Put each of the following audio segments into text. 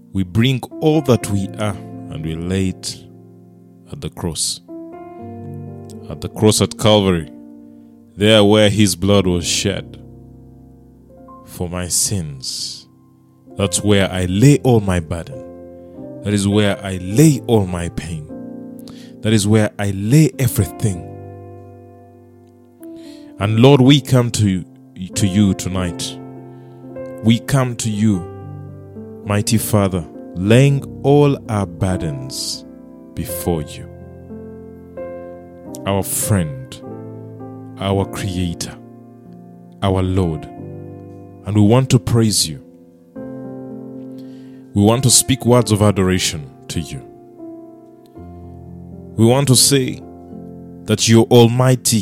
We bring all that we are and we lay it at the cross. At the cross at Calvary, there where his blood was shed for my sins. That's where I lay all my burden. That is where I lay all my pain. That is where I lay everything. And Lord, we come to you tonight. We come to you, mighty Father, laying all our burdens before you. Our friend, our Creator, our Lord. And we want to praise you. We want to speak words of adoration to you. We want to say that you're almighty.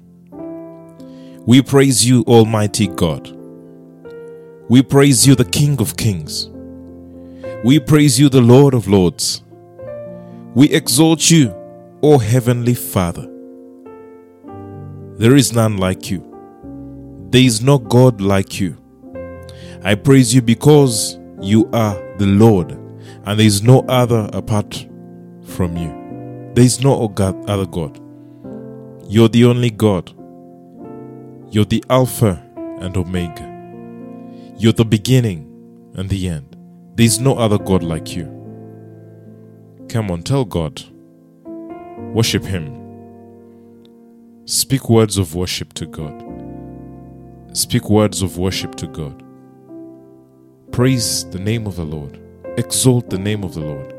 We praise you, Almighty God. We praise you, the King of Kings. We praise you, the Lord of Lords. We exalt you, O Heavenly Father. There is none like you. There is no God like you. I praise you because you are the Lord, and there is no other apart from you. There is no other God. You're the only God. You're the Alpha and Omega. You're the beginning and the end. There is no other God like you. Come on, tell God. Worship Him. Speak words of worship to God. Speak words of worship to God. Praise the name of the Lord. Exalt the name of the Lord.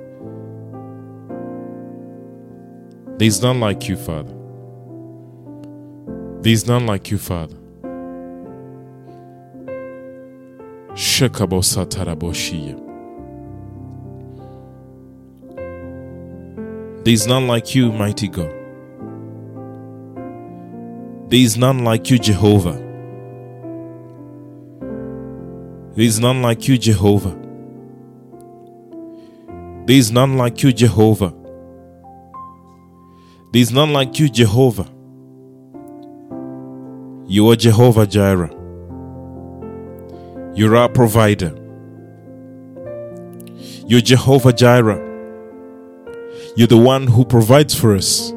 There is none like you, Father. There is none like you, Father. There is none like you, mighty God. There is none like you, Jehovah. There is none like you, Jehovah. There is none like you, Jehovah. There is none like you, Jehovah. You are Jehovah Jireh. You're our provider. You're Jehovah Jireh. You're the one who provides for us.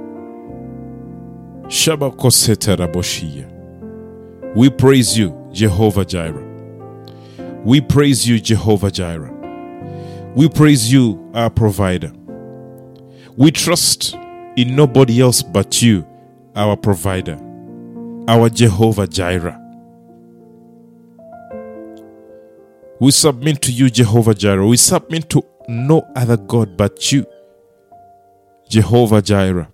We praise you, Jehovah Jireh. We praise you, Jehovah Jireh. We praise you, our provider. We trust in nobody else but you, our provider, our Jehovah Jireh. We submit to you, Jehovah Jireh. We submit to no other God but you, Jehovah Jireh.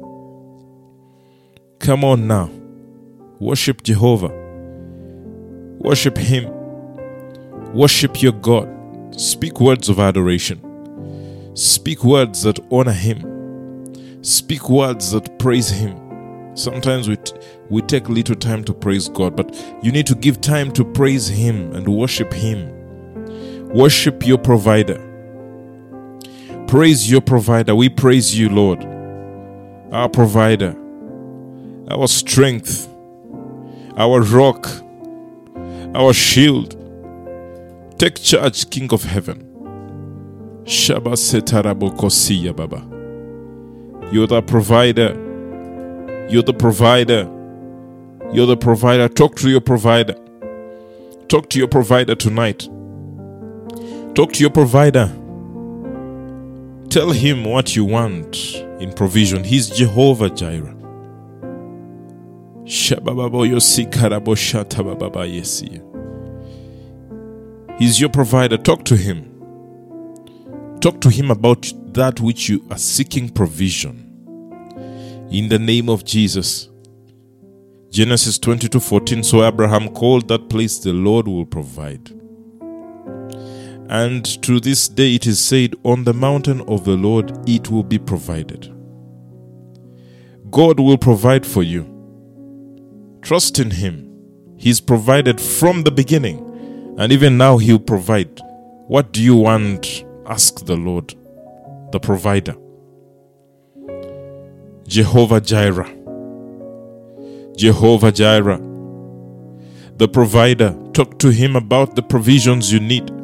Come on now. Worship Jehovah. Worship Him. Worship your God. Speak words of adoration. Speak words that honor Him. Speak words that praise Him. Sometimes we take little time to praise God, but you need to give time to praise Him and worship Him. Worship your provider. Praise your provider. We praise you, Lord, our provider, our strength, our rock, our shield. Take charge, King of Heaven. Shaba setarabo kosiya baba. You're the provider. You're the provider. You're the provider. Talk to your provider. Talk to your provider tonight. Talk to your provider. Tell him what you want in provision. He's Jehovah Jireh. He's your provider. Talk to him. Talk to him about that which you are seeking provision. In the name of Jesus. Genesis 22:14. So Abraham called that place, the Lord will provide. And to this day it is said, on the mountain of the Lord it will be provided. God will provide for you. Trust in Him. He's provided from the beginning, and even now He'll provide. What do you want? Ask the Lord, the provider. Jehovah Jireh. Jehovah Jireh, the provider. Talk to Him about the provisions you need.